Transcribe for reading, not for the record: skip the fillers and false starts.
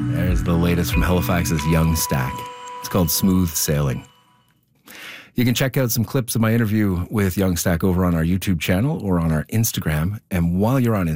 There's the latest from Halifax's Young Stack. It's called Smooth Sailing. You can check out some clips of my interview with Young Stack over on our YouTube channel or on our Instagram. And while you're on Instagram,